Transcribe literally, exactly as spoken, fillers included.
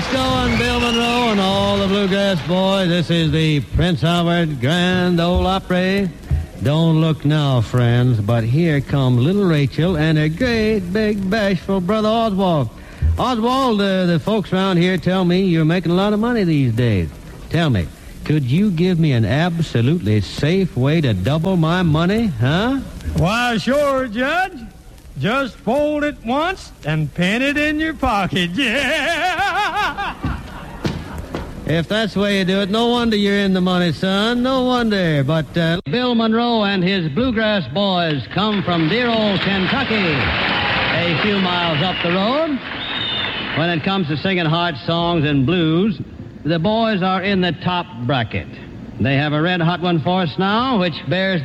going, Bill Monroe and all the Bluegrass Boys. This is the Prince Albert Grand Ole Opry. Don't look now, friends, but here come little Rachel and her great, big, bashful brother Oswald. Oswald, uh, the folks around here tell me you're making a lot of money these days. Tell me, could you give me an absolutely safe way to double my money, huh? Why, sure, Judge. Just fold it once and pin it in your pocket. Yeah! If that's the way you do it, no wonder you're in the money, son. No wonder. But uh, Bill Monroe and his Bluegrass Boys come from dear old Kentucky, a few miles up the road. When it comes to singing heart songs and blues, the boys are in the top bracket. They have a red hot one for us now, which bears